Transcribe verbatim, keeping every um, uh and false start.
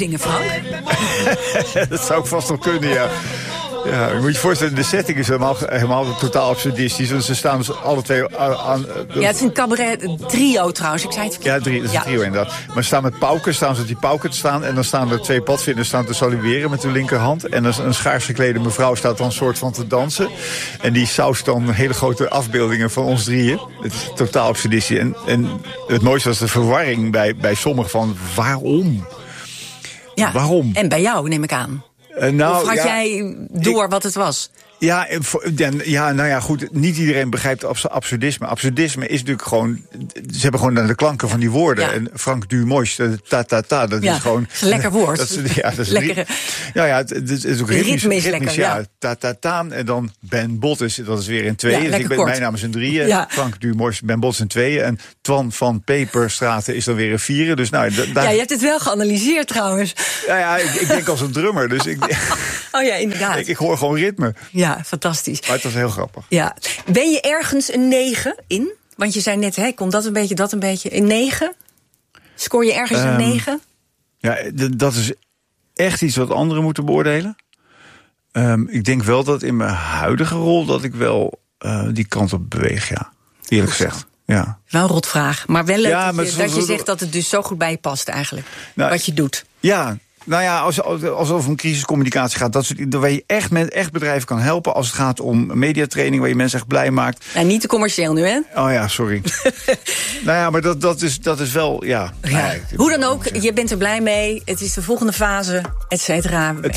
dingen, Frank. Dat zou ik vast nog kunnen, ja. Ja, je moet je voorstellen, de setting is helemaal, helemaal totaal absurdistisch. Want ze staan dus alle twee aan... aan ja, het is een cabaret trio trouwens, ik zei het verkeerd. Ja, drie, dat is ja. een trio inderdaad. Maar ze staan met pauken, staan ze op die pauken te staan... en dan staan er twee padvinders staan te salueren met de linkerhand... en een, een schaars geklede mevrouw staat dan een soort van te dansen. En die saust dan hele grote afbeeldingen van ons drieën. Het is totaal absurdistisch. En, en het mooiste was de verwarring bij, bij sommigen van waarom? Ja, waarom? En bij jou, neem ik aan. Uh, nou, of had ja, jij door ik, wat het was? Ja, ja, nou ja, goed. Niet iedereen begrijpt absurdisme. Absurdisme is natuurlijk gewoon... Ze hebben gewoon de klanken van die woorden. Ja. En Frank Dumois, ta-ta-ta, dat ja, is gewoon... Dat is een lekker woord. Dat is, ja, dat is Lekkere... Ja, ja, het, het is ook ritmisch. Ritme is lekker, ja. ja. Ta-ta-ta, en dan Ben Bottus, dat is weer in tweeën. Ja, dus ik ben, kort. mijn naam is in drieën. Ja. Frank Dumois, Ben Bottus in tweeën. En Twan van Peperstraten is dan weer in vieren. Dus nou, daar... Ja, je hebt het wel geanalyseerd trouwens. Ja, ja, ik, ik denk als een drummer, dus ik... Oh ja, inderdaad. ik, ik hoor gewoon ritme. Ja, fantastisch. Maar het was heel grappig. Ja. Ben je ergens een negen in? Want je zei net, hè, komt dat een beetje, dat een beetje. Een negen? Scoor je ergens um, een negen? Ja, d- dat is echt iets wat anderen moeten beoordelen. Um, ik denk wel dat in mijn huidige rol... dat ik wel uh, die kant op beweeg, ja. Eerlijk gezegd. Ja. Wel een rotvraag. Maar wel leuk ja, dat, je, maar dat je zegt dat het dus zo goed bij je past eigenlijk. Nou, wat je doet. Ja. Nou ja, als, als, als het over een crisiscommunicatie gaat... Dat soort, waar je echt, met, echt bedrijven kan helpen... als het gaat om mediatraining, waar je mensen echt blij maakt. Nou, niet te commercieel nu, hè? Oh ja, sorry. nou ja, maar dat, dat, is, dat is wel, ja... ja. Nee, hoe dan ook, je bent er blij mee. Het is de volgende fase, et cetera.